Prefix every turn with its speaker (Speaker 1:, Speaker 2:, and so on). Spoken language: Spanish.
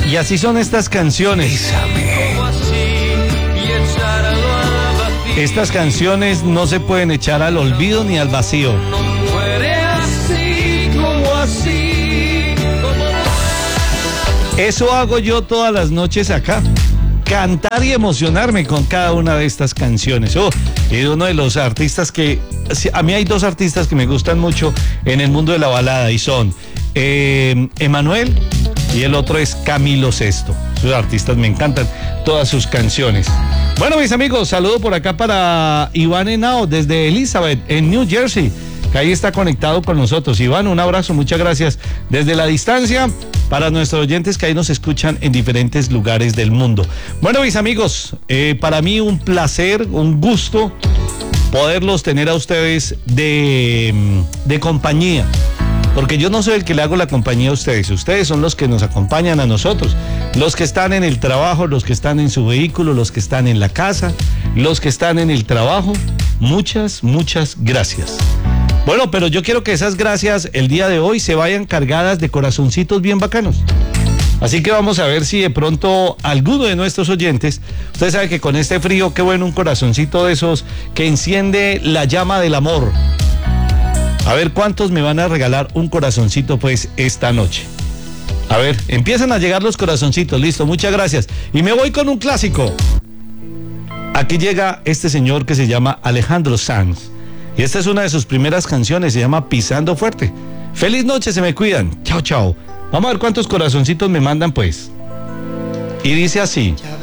Speaker 1: Y así son estas canciones. Estas canciones no se pueden echar al olvido ni al vacío. Eso hago yo todas las noches acá. Cantar y emocionarme con cada una de estas canciones. Y uno de los artistas que... A mí hay dos artistas que me gustan mucho en el mundo de la balada y son Emanuel y el otro es Camilo Sesto. Sus artistas me encantan, todas sus canciones. Bueno, mis amigos, saludo por acá para Iván Henao desde Elizabeth, en New Jersey, que ahí está conectado con nosotros. Iván, un abrazo, muchas gracias desde la distancia para nuestros oyentes que ahí nos escuchan en diferentes lugares del mundo. Bueno, mis amigos, para mí un placer, un gusto poderlos tener a ustedes de compañía, porque yo no soy el que le hago la compañía a ustedes son los que nos acompañan a nosotros, los que están en el trabajo, los que están en su vehículo, los que están en la casa, los que están en el trabajo. Muchas gracias. Bueno, pero yo quiero que esas gracias el día de hoy se vayan cargadas de corazoncitos bien bacanos. Así que vamos a ver si de pronto alguno de nuestros oyentes, usted sabe que con este frío, qué bueno un corazoncito de esos que enciende la llama del amor. A ver cuántos me van a regalar un corazoncito pues esta noche. A ver, empiezan a llegar los corazoncitos, listo, muchas gracias. Y me voy con un clásico. Aquí llega este señor que se llama Alejandro Sanz. Y esta es una de sus primeras canciones, se llama Pisando Fuerte. Feliz noche, se me cuidan. Chao, chao. Vamos a ver cuántos corazoncitos me mandan, pues. Y dice así.